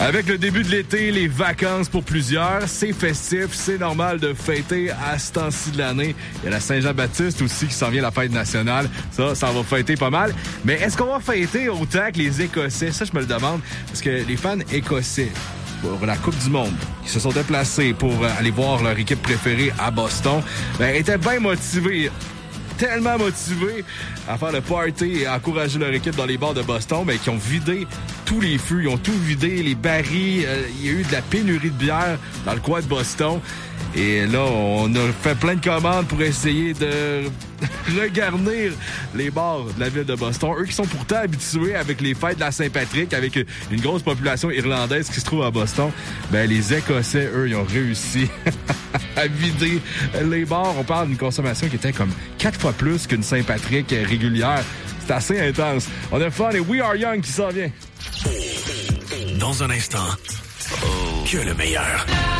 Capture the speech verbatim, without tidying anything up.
Avec le début de l'été, les vacances pour plusieurs, c'est festif, c'est normal de fêter à ce temps-ci de l'année. Il y a la Saint-Jean-Baptiste aussi qui s'en vient, la fête nationale. Ça, ça va fêter pas mal. Mais est-ce qu'on va fêter autant que les Écossais? Ça, je me le demande. Parce que les fans écossais, pour la Coupe du Monde, qui se sont déplacés pour aller voir leur équipe préférée à Boston, ben, étaient bien motivés. Tellement motivés à faire le party et à encourager leur équipe dans les bars de Boston, mais qui ont vidé tous les fûts, ils ont tout vidé, les barils, euh, il y a eu de la pénurie de bière dans le coin de Boston. Et là, on a fait plein de commandes pour essayer de regarnir les bars de la ville de Boston. Eux qui sont pourtant habitués avec les fêtes de la Saint-Patrick, avec une grosse population irlandaise qui se trouve à Boston. Ben, les Écossais, eux, ils ont réussi à vider les bars. On parle d'une consommation qui était comme quatre fois plus qu'une Saint-Patrick régulière. C'est assez intense. On a fun et We Are Young qui s'en vient. Dans un instant, que le meilleur.